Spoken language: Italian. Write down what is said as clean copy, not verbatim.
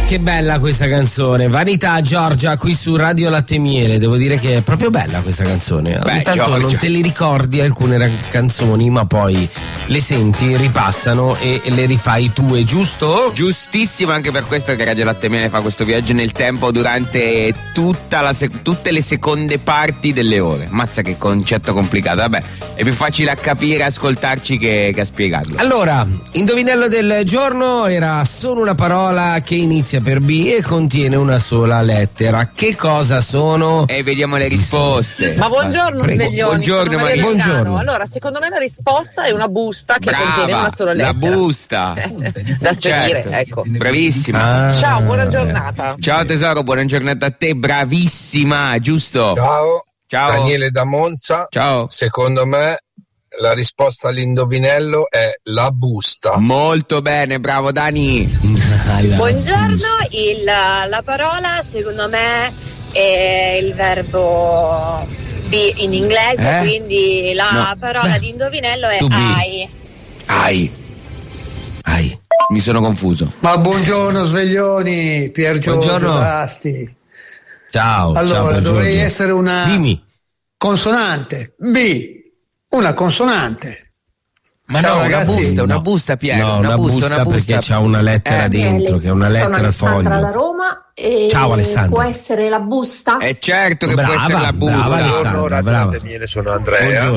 Che bella questa canzone. Vanità Giorgia qui su Radio Latte Miele. Devo dire che è proprio bella questa canzone. Ogni tanto Giorgia, non te li ricordi alcune canzoni, ma poi le senti, ripassano e le rifai tue, giusto? Giustissimo, anche per questo che Radio Latte Miele fa questo viaggio nel tempo durante tutte le seconde parti delle ore. Mazza che concetto complicato. Vabbè, è più facile a capire, ascoltarci che a spiegarlo. Allora, indovinello del giorno era solo una parola che inizia per B e contiene una sola lettera. Che cosa sono? E vediamo le risposte. Ma buongiorno sveglioni. Buongiorno Maria. Buongiorno. Allora, secondo me la risposta è una busta che contiene una sola lettera. La busta. Da spedire, Certo. ecco. Bravissima. Ciao, buona giornata. Ciao tesoro, buona giornata a te, bravissima, giusto? Ciao, Daniele da Monza. Ciao. Secondo me la risposta all'indovinello è la busta. Molto bene, bravo Dani. Buongiorno, la parola secondo me è il verbo be in inglese, quindi la parola di indovinello è I. Mi sono confuso. Ma buongiorno sveglioni, Pier Giorgio Buongiorno. Rasti. Ciao. Allora, ciao, dovrei Giorgio. essere una Dimmi. consonante. B. Una consonante. Ma Ciao, no, ragazzi. una busta Piero. No, una busta perché c'ha una lettera dentro, che è una lettera al Sono Alessandra da foglio. Roma e Ciao, Alessandra. può essere la busta? È certo che Brava, può essere la busta. brava, Alessandra, brava. Sono Andrea. Buongiorno.